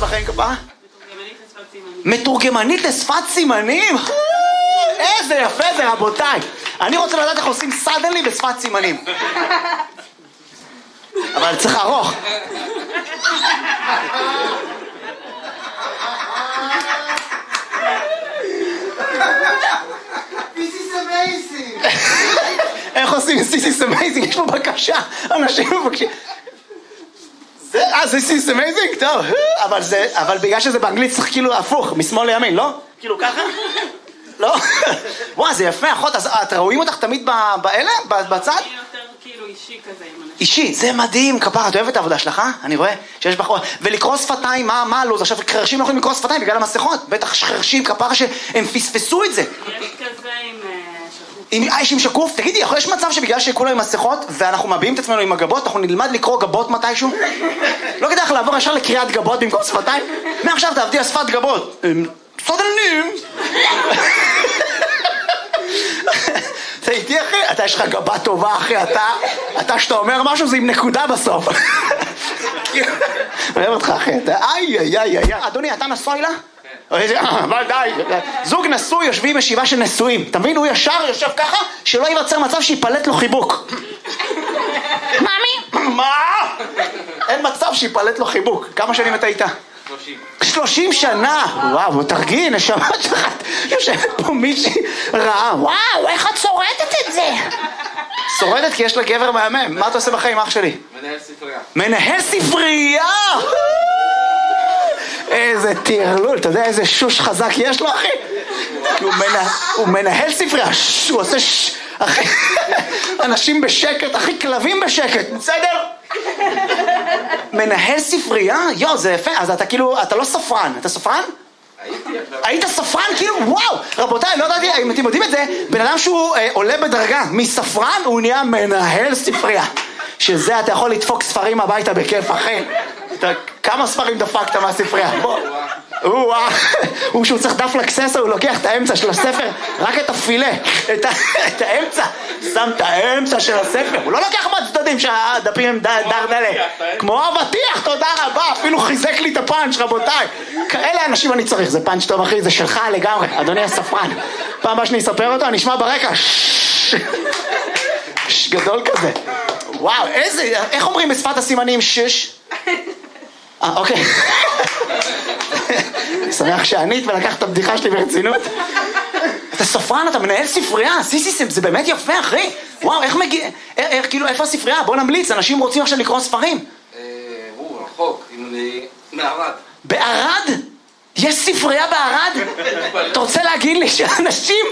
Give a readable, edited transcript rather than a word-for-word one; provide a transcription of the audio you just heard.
שלכם כפרה? מתורגמנית לשפת סימנים? איזה יפה זה רבותיי. אני רוצה לדעת איך עושים סדנלי בשפת סימנים. אבל צריך ארוך. This is amazing. איך עושים This is amazing? יש פה בקשה. אנשים מבקשים. This is amazing? טוב. אבל בגלל שזה באנגלית צריך כאילו הפוך, משמאל לימין, לא? כאילו ככה? לא? וואו, זה יפה, אחות. אז את רואים אותך תמיד באלה? בצד? אני יותר כאילו אישי כזה עם אנשים. אישי, זה מדהים, כפרה, את אוהבת את העבודה שלך, אני רואה שיש בחור, ולקרוא שפתיים, מה הלו"ז? עכשיו, חרשים לא יכולים לקרוא שפתיים בגלל המסכות, בטח חרשים, כפרה שהם פספסו את זה. יש כזה עם שקוף. יש עם שקוף? תגידי, יש מצב שבגלל שכולם עם מסכות, ואנחנו מביעים את עצמנו עם הגבות, אנחנו נלמד לקרוא גבות מתישהו? לא כדאי לך לעבור ישר לקריאת גבות במקום שפתיים? מעכשיו תעבדי על שפת גבות. סודלנים! אתה איתי אחי? אתה יש לך גבה טובה אחי, אתה שאתה אומר משהו זה עם נקודה בסוף. אוהב אותך אחי, איי. אדוני, אתה נשוי לה? אבל די, זוג נשוי יושבים ישיבה של נשואים, אתה מבין? הוא ישר יושב ככה שלא ייווצר מצב שיפלט לו חיבוק. מאמי? מה? אין מצב שיפלט לו חיבוק. כמה שנים אתה איתה? 30 שנה. וואו, תרגיעי, נשמה שלך. יושבת פה מישהי רעה. וואו, איך את שורדת את זה? שורדת כי יש לה גבר מהמם. מה אתה עושה בחיים, אח שלי? מנהל ספרייה. מנהל ספרייה? איזה תירלול, אתה יודע איזה שוש חזק יש לו, אחי? הוא מנהל ספרייה, הוא עושה אחי, אנשים בשקט, אחי, כלבים בשקט, בסדר? מנהל ספרייה? יו, זה יפה, אז אתה כאילו, אתה לא ספרן, אתה ספרן? היית ספרן? כאילו, וואו, רבותיי, לא ידעתי, אם אתם יודעים את זה, בן אדם שהוא עולה בדרגה מספרן, הוא נהיה מנהל ספרייה. שזה אתה יכול לדפוק ספרים הביתה בכיף, אחי. כמה ספרים דפקת מהספרייה? בוא. הוא שהוא צריך דף לקססה, הוא לוקח את האמצע של הספר, רק את הפילה, את האמצע, שם את האמצע של הספר, הוא לא לוקח מהצדדים שהדפים הם דרדלה, כמו אבטיח, תודה רבה, אפילו חיזק לי את הפאנץ' רבותיי, כאלה אנשים אני צריך, זה פאנץ' טוב אחי, זה שלך לגמרי, אדוני הספרן, פעם הבאה שאני אספר אותו, אני אשמע ברקע, גדול כזה, וואו, איך אומרים בשפת הסימנים שש? אוקיי. שמח שענית ולקח את הבדיחה שלי ברצינות. אתה ספרן, אתה מנהל ספרייה, סיסיסם, זה באמת יפה אחי. וואו, איך מגיע, כאילו, איפה הספרייה? בוא נמליץ, אנשים רוצים עכשיו לקרוא ספרים. הוא רחוק, מערד. בערד? יש ספרייה בערד? אתה רוצה להגיד לי שאנשים